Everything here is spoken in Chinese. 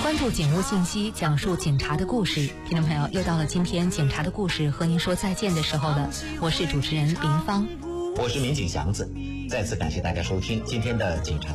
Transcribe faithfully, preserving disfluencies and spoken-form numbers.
关注警务信息，讲述警察的故事。听众朋友，又到了今天警察的故事和您说再见的时候了。我是主持人林芳， 我是民警祥子。再次感谢大家收听今天的警察